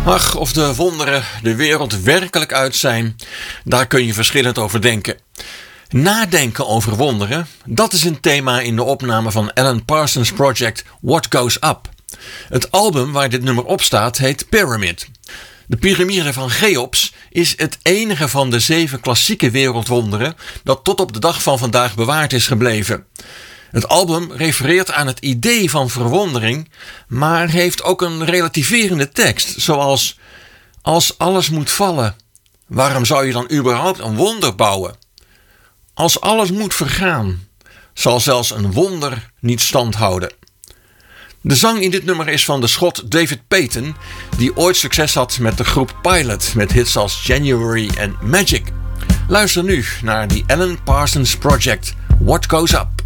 Ach, of de wonderen de wereld werkelijk uit zijn, daar kun je verschillend over denken. Nadenken over wonderen, dat is een thema in de opname van Alan Parsons Project What Goes Up. Het album waar dit nummer op staat heet Pyramid. De piramide van Cheops is het enige van de 7 klassieke wereldwonderen dat tot op de dag van vandaag bewaard is gebleven. Het album refereert aan het idee van verwondering, maar heeft ook een relativerende tekst, zoals: als alles moet vallen, waarom zou je dan überhaupt een wonder bouwen? Als alles moet vergaan, zal zelfs een wonder niet stand houden. De zang in dit nummer is van de Schot David Paton, die ooit succes had met de groep Pilot met hits als January en Magic. Luister nu naar The Alan Parsons Project, What Goes Up.